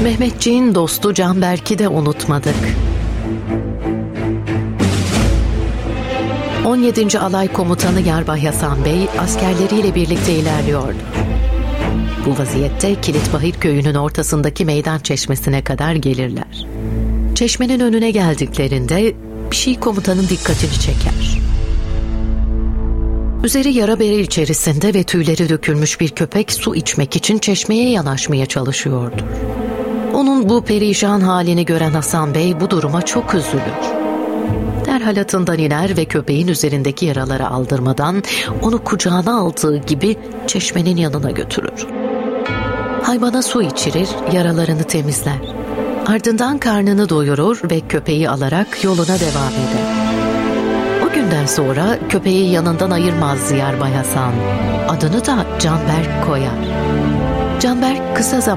Mehmetçiğin dostu Canberk'i de unutmadık. 17. Alay Komutanı Yarbay Hasan Bey askerleriyle birlikte ilerliyordu. Bu vaziyette Kilitbahir köyünün ortasındaki meydan çeşmesine kadar gelirler. Çeşmenin önüne geldiklerinde bir şey komutanın dikkatini çeker. Üzeri yara bere içerisinde ve tüyleri dökülmüş bir köpek su içmek için çeşmeye yanaşmaya çalışıyordu. Onun bu perişan halini gören Hasan Bey bu duruma çok üzülür. Derhal atından iner ve köpeğin üzerindeki yaraları aldırmadan onu kucağına aldığı gibi çeşmenin yanına götürür. Hayvana su içirir, yaralarını temizler. Ardından karnını doyurur ve köpeği alarak yoluna devam eder. O günden sonra köpeği yanından ayırmaz Yarbay Hasan. Adını da Canberk koyar. Canberk kısa zaman